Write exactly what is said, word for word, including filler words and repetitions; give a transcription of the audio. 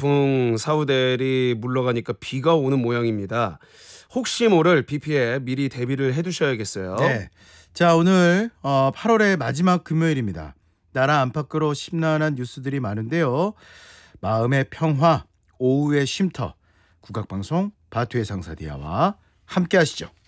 태풍 사우델이 물러가니까 비가 오는 모양입니다. 혹시 모를 비 피해 미리 대비를 해두셔야겠어요. 네. 자, 오늘 어, 팔월의 마지막 금요일입니다. 나라 안팎으로 심란한 뉴스들이 많은데요. 마음의 평화, 오후의 쉼터, 국악방송 바투의 상사디아와 함께 하시죠.